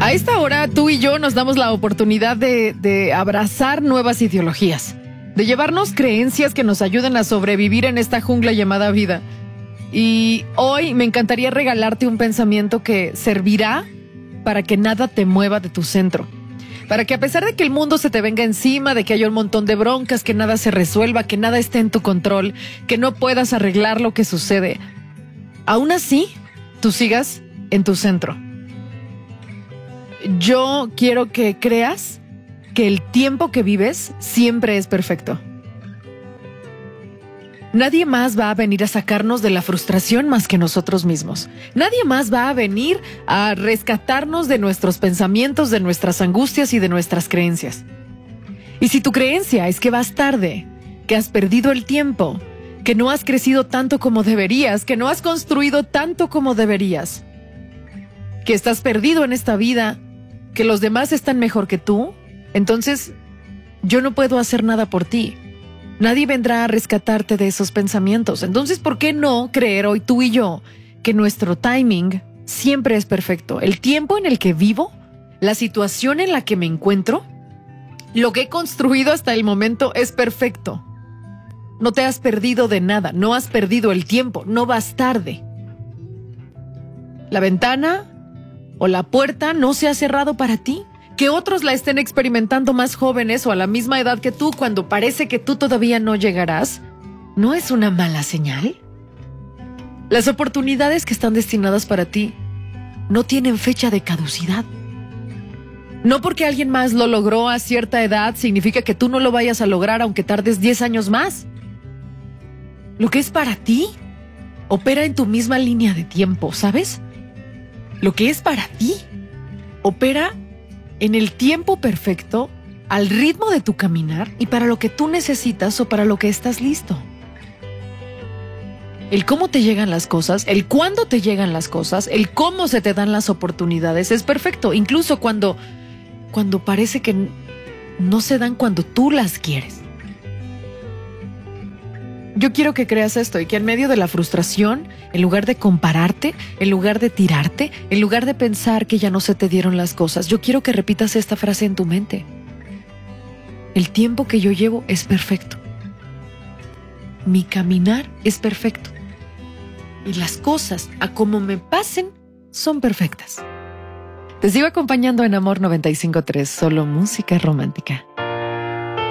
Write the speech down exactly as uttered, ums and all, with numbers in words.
A esta hora, tú y yo nos damos la oportunidad de, de abrazar nuevas ideologías, de llevarnos creencias que nos ayuden a sobrevivir en esta jungla llamada vida. Y hoy me encantaría regalarte un pensamiento que servirá para que nada te mueva de tu centro. Para que a pesar de que el mundo se te venga encima, de que haya un montón de broncas, que nada se resuelva, que nada esté en tu control, que no puedas arreglar lo que sucede, aún así, tú sigas en tu centro. Yo quiero que creas que el tiempo que vives siempre es perfecto. Nadie más va a venir a sacarnos de la frustración más que nosotros mismos. Nadie más va a venir a rescatarnos de nuestros pensamientos, de nuestras angustias y de nuestras creencias. Y si tu creencia es que vas tarde, que has perdido el tiempo, que no has crecido tanto como deberías, que no has construido tanto como deberías, que estás perdido en esta vida, que los demás están mejor que tú, entonces yo no puedo hacer nada por ti. Nadie vendrá a rescatarte de esos pensamientos. Entonces, ¿por qué no creer hoy tú y yo que nuestro timing siempre es perfecto? El tiempo en el que vivo, la situación en la que me encuentro, lo que he construido hasta el momento es perfecto. No te has perdido de nada, no has perdido el tiempo, no vas tarde. La ventana o la puerta no se ha cerrado para ti. Que otros la estén experimentando más jóvenes o a la misma edad que tú cuando parece que tú todavía no llegarás, ¿no es una mala señal? Las oportunidades que están destinadas para ti no tienen fecha de caducidad. No porque alguien más lo logró a cierta edad significa que tú no lo vayas a lograr aunque tardes diez años más. Lo que es para ti opera en tu misma línea de tiempo, ¿sabes? Lo que es para ti opera en el tiempo perfecto, al ritmo de tu caminar y para lo que tú necesitas o para lo que estás listo. El cómo te llegan las cosas, el cuándo te llegan las cosas, el cómo se te dan las oportunidades es perfecto, incluso cuando, cuando parece que no se dan cuando tú las quieres. Yo quiero que creas esto y que en medio de la frustración, en lugar de compararte, en lugar de tirarte, en lugar de pensar que ya no se te dieron las cosas, yo quiero que repitas esta frase en tu mente. El tiempo que yo llevo es perfecto. Mi caminar es perfecto. Y las cosas, a como me pasen, son perfectas. Te sigo acompañando en Amor noventa y cinco punto tres, solo música romántica.